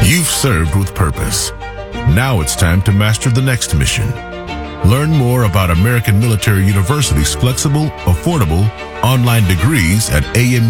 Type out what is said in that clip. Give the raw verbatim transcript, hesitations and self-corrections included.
You've served with purpose. Now it's time to master the next mission. Learn more about American Military University's flexible, affordable, online degrees at A M